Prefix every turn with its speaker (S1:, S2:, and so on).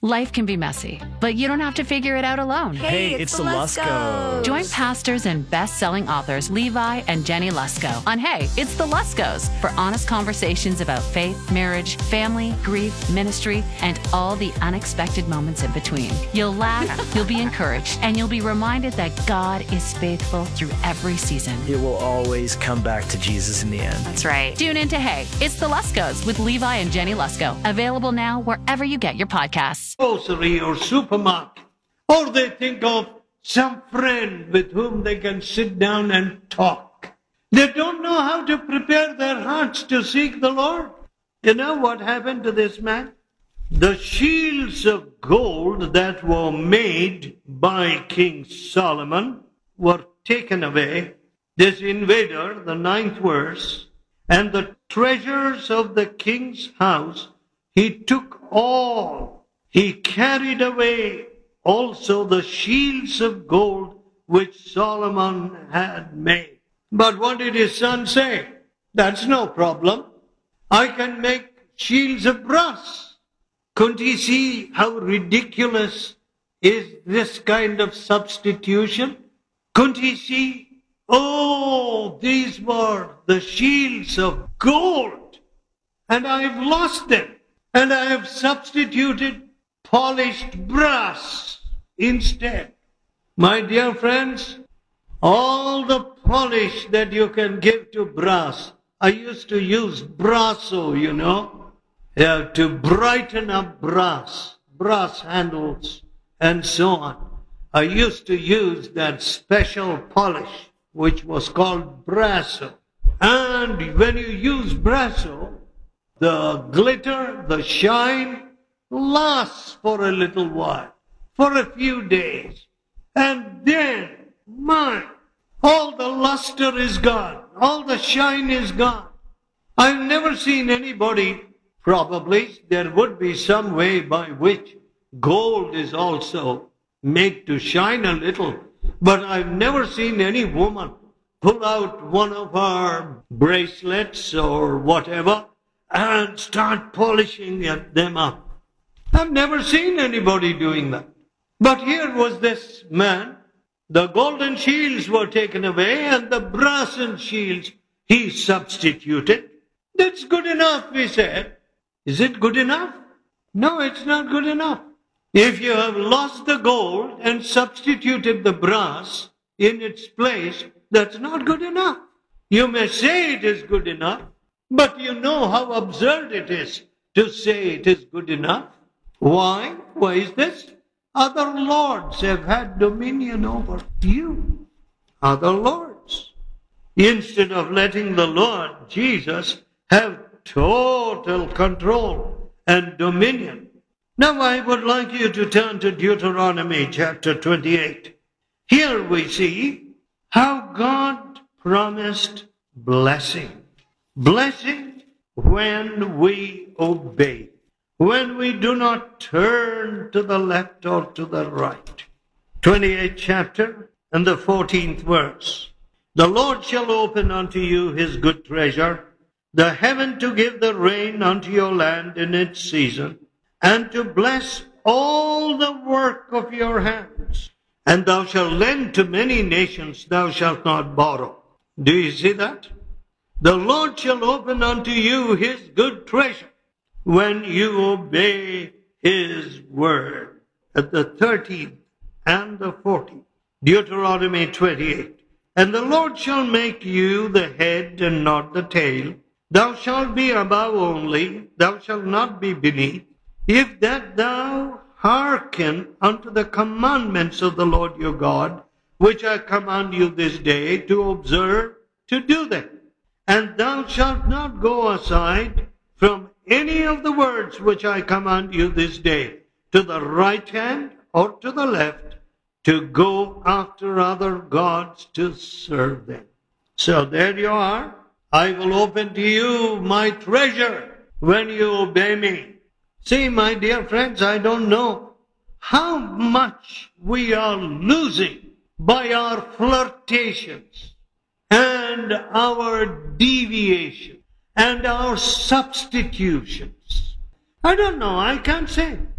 S1: Life can be messy, but you don't have to figure it out alone.
S2: Hey, it's the Luskos.
S1: Join pastors and best-selling authors Levi and Jenny Lusko on Hey, It's the Luskos for honest conversations about faith, marriage, family, grief, ministry, and all the unexpected moments in between. You'll laugh, you'll be encouraged, and you'll be reminded that God is faithful through every season.
S2: It will always come back to Jesus in the end.
S1: That's right. Tune in to Hey, It's the Luskos with Levi and Jenny Lusko. Available now wherever you get your podcasts.
S3: Grocery or supermarket, or they think of some friend with whom they can sit down and talk. They don't know how to prepare their hearts to seek the Lord. You know what happened to this man? The shields of gold that were made by King Solomon were taken away. This invader, the 9th verse, and the treasures of the king's house, he took all. He carried away also the shields of gold which Solomon had made. But what did his son say? That's no problem. I can make shields of brass. Couldn't he see how ridiculous is this kind of substitution? Couldn't he see, oh, these were the shields of gold, and I have lost them, and I have substituted polished brass instead. My dear friends, all the polish that you can give to brass, I used to use Brasso, to brighten up brass handles and so on. I used to use that special polish which was called Brasso. And when you use Brasso, the glitter, the shine, lasts for a little while, for a few days, and then, all the luster is gone, all the shine is gone. I've never seen anybody, probably there would be some way by which gold is also made to shine a little, but I've never seen any woman pull out one of her bracelets or whatever and start polishing them up. I've never seen anybody doing that. But here was this man. The golden shields were taken away and the brassen shields he substituted. That's good enough, he said. Is it good enough? No, it's not good enough. If you have lost the gold and substituted the brass in its place, that's not good enough. You may say it is good enough, but you know how absurd it is to say it is good enough. Why? Why is this? Other lords have had dominion over you. Other lords. Instead of letting the Lord Jesus have total control and dominion. Now I would like you to turn to Deuteronomy chapter 28. Here we see how God promised blessing. Blessing when we obey. When we do not turn to the left or to the right. 28th chapter and the 14th verse. The Lord shall open unto you his good treasure, the heaven to give the rain unto your land in its season, and to bless all the work of your hands. And thou shalt lend to many nations, thou shalt not borrow. Do you see that? The Lord shall open unto you his good treasure, when you obey his word. At the 13th and the 14th. Deuteronomy 28. And the Lord shall make you the head and not the tail. Thou shalt be above only, thou shalt not be beneath. If that thou hearken unto the commandments of the Lord your God, which I command you this day to observe, to do them. And thou shalt not go aside from any of the words which I command you this day, to the right hand or to the left, to go after other gods to serve them. So there you are. I will open to you my treasure when you obey me. See, my dear friends, I don't know how much we are losing by our flirtations and our deviation and our substitutions. I don't know, I can't say.